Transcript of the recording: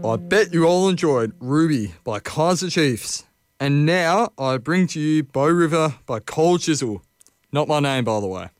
I bet you all enjoyed Ruby by Kaiser Chiefs. And now I bring to you Bow River by Cold Chisel. Not my name, by the way.